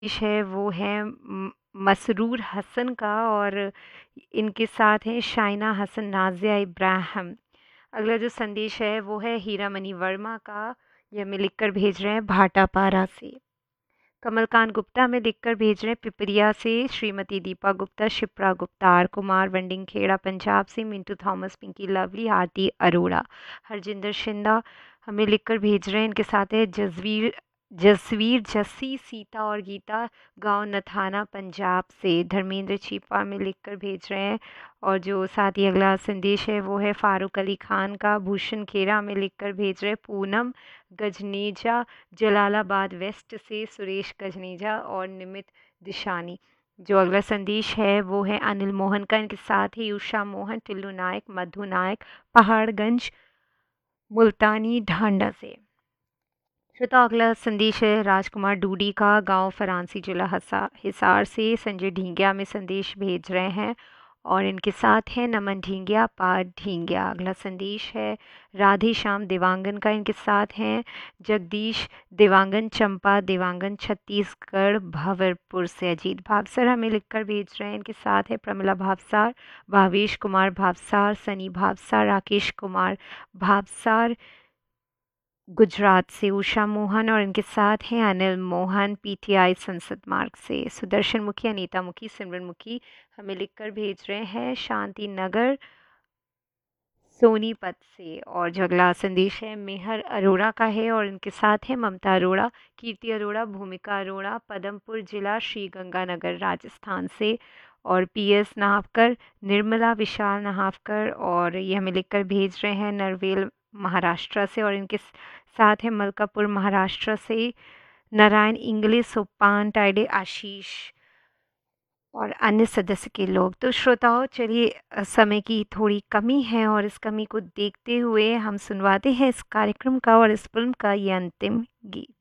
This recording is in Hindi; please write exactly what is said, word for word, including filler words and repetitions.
पेश है वो है म- मसरूर हसन का, और इनके साथ हैं शाइना हसन, नाजिया इब्राहिम। अगला जो संदेश है वो है हीरामणि वर्मा का, ये हमें लिखकर भेज रहे हैं भाटापारा से। कमलकांत गुप्ता हमें लिखकर भेज रहे हैं पिपरिया से। श्रीमती दीपा गुप्ता, शिप्रा गुप्ता, आर कुमार वंडिंग खेड़ा पंजाब से। मिंटू थॉमस, पिंकी लवली, आरती अरोड़ा, हरजिंदर शिंदा हमें लिखकर भेज रहे हैं। इनके साथ है जसवीर जसवीर जस्सी, सीता और गीता, गांव नथाना पंजाब से। धर्मेंद्र चीपा में लिखकर भेज रहे हैं। और जो साथ ही अगला संदेश है वो है फारूक अली खान का। भूषण खेरा में लिखकर भेज रहे हैं। पूनम गजनेजा जलालाबाद वेस्ट से। सुरेश गजनेजा और निमित दिशानी। जो अगला संदेश है वो है अनिल मोहन का। इनके साथ ही उषा मोहन, टिल्लू नायक, मधु नायक, पहाड़गंज मुल्तानी ढांडा से। श्रोता अगला संदेश है राजकुमार डूडी का, गांव फरांसी, जिला हसा हिसार से। संजय ढींगिया में संदेश भेज रहे हैं। और इनके साथ है नमन ढींगिया, पार ढींगिया। अगला संदेश है राधे श्याम देवांगन का। इनके साथ हैं जगदीश देवांगन, चंपा देवांगन, छत्तीसगढ़ भंवरपुर से। अजीत भावसर हमें लिखकर भेज रहे हैं। इनके साथ है प्रमिला भावसार, भावेश कुमार भावसार, सनी भावसार, राकेश कुमार भावसार गुजरात से। उषा मोहन और इनके साथ हैं अनिल मोहन, पीटीआई संसद मार्ग से। सुदर्शन मुखी, अनीता मुखी, सिमरन मुखी हमें लिखकर भेज रहे हैं शांति नगर सोनीपत से। और जो अगला संदेश है मेहर अरोड़ा का है, और इनके साथ है ममता अरोड़ा, कीर्ति अरोड़ा, भूमिका अरोड़ा, पदमपुर जिला, श्री गंगानगर राजस्थान से। और पीएस नाहवकर, निर्मला विशाल नाहवकर, और ये हमें लिखकर भेज रहे हैं नरवेल महाराष्ट्र से। और इनके साथ है मलकापुर महाराष्ट्र से नारायण इंग्लिश, सोपान टाइडे, आशीष और अन्य सदस्य के लोग। तो श्रोताओं चलिए, अ, समय की थोड़ी कमी है और इस कमी को देखते हुए हम सुनवाते हैं इस कार्यक्रम का और इस फिल्म का ये अंतिम गीत।